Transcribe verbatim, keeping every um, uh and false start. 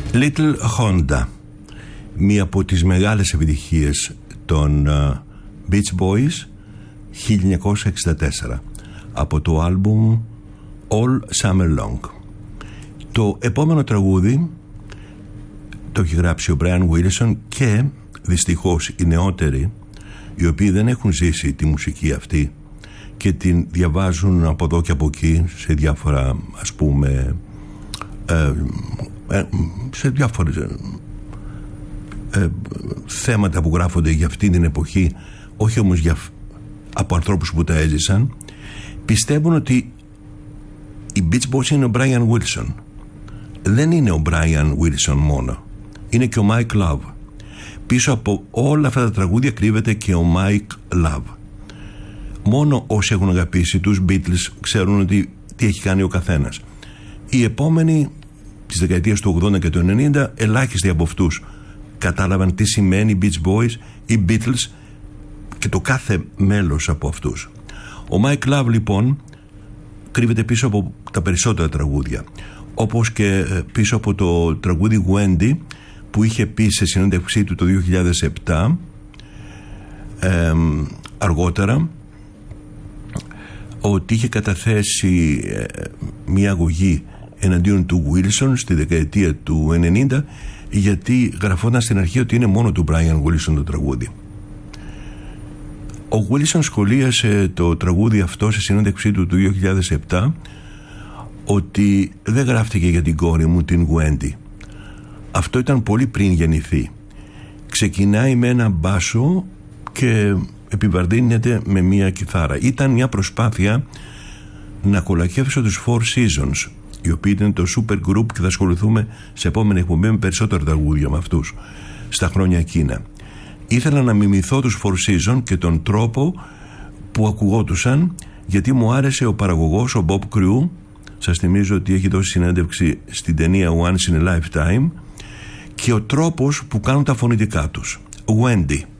Little Honda, μία από τις μεγάλες επιτυχίες των uh, Beach Boys, χίλια εννιακόσια εξήντα τέσσερα, από το άλμπουμ All Summer Long. Το επόμενο τραγούδι το έχει γράψει ο Brian Wilson και δυστυχώς οι νεότεροι, οι οποίοι δεν έχουν ζήσει τη μουσική αυτή και την διαβάζουν από εδώ και από εκεί σε διάφορα, ας πούμε, ε, ε, σε διάφορες ε, ε, θέματα που γράφονται για αυτή την εποχή, όχι όμως για, από ανθρώπους που τα έζησαν, πιστεύουν ότι οι Beach Boys είναι ο Brian Wilson. Δεν είναι ο Brian Wilson μόνο, είναι και ο Mike Love. Πίσω από όλα αυτά τα τραγούδια κρύβεται και ο Mike Love. Μόνο όσοι έχουν αγαπήσει τους Beatles ξέρουν ότι τι έχει κάνει ο καθένας. Οι επόμενοι της δεκαετίας του ογδόντα και του ενενήντα, ελάχιστοι από αυτούς κατάλαβαν τι σημαίνει Beach Boys ή Beatles και το κάθε μέλος από αυτούς. Ο Mike Love λοιπόν κρύβεται πίσω από τα περισσότερα τραγούδια, όπως και πίσω από το τραγούδι Wendy που είχε πει σε συνέντευξή του το δύο χιλιάδες επτά, ε, αργότερα, ότι είχε καταθέσει ε, μια αγωγή εναντίον του Wilson στη δεκαετία του ενενήντα, γιατί γραφόταν στην αρχή ότι είναι μόνο του Brian Wilson το τραγούδι. Ο Wilson σχολίασε το τραγούδι αυτό σε συνέντευξή του του δύο χιλιάδες επτά ότι δεν γράφτηκε για την κόρη μου, την Wendy. Αυτό ήταν πολύ πριν γεννηθεί. Ξεκινάει με ένα μπάσο και επιβαρδύνεται με μια κιθάρα. Ήταν μια προσπάθεια να κολακεύσω τους Four Seasons, οι οποίοι ήταν το super group, και θα ασχοληθούμε σε επόμενη εκπομπή με περισσότερα τραγούδια με αυτούς στα χρόνια εκείνα. Ήθελα να μιμηθώ τους Four Seasons και τον τρόπο που ακουγόντουσαν, γιατί μου άρεσε ο παραγωγός, ο Bob Crew. Σας θυμίζω ότι έχει δώσει συνέντευξη στην ταινία Once in a Lifetime, και ο τρόπος που κάνουν τα φωνητικά τους. Wendy.